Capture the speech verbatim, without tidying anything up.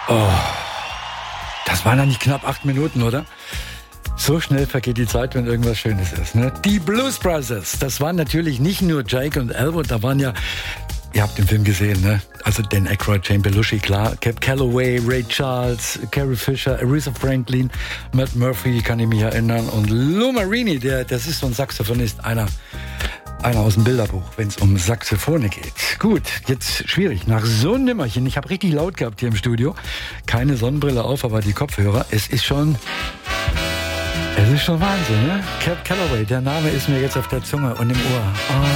Oh, das waren ja nicht knapp acht Minuten, oder? So schnell vergeht die Zeit, wenn irgendwas Schönes ist. Ne? Die Blues Brothers, das waren natürlich nicht nur Jake und Elwood, da waren ja, ihr habt den Film gesehen, ne? Also Dan Aykroyd, Jane Belushi, klar, Cab Calloway, Ray Charles, Carrie Fisher, Aretha Franklin, Matt Murphy, kann ich mich erinnern, und Lou Marini, der, das ist so ein Saxophonist, einer, einer aus dem Bilderbuch, wenn es um Saxophone geht. Gut, jetzt schwierig, nach so einem Nimmerchen, ich habe richtig laut gehabt hier im Studio, keine Sonnenbrille auf, aber die Kopfhörer, es ist schon... Es ist schon Wahnsinn, ne? Cab Calloway, der Name ist mir jetzt auf der Zunge und im Ohr. Oh.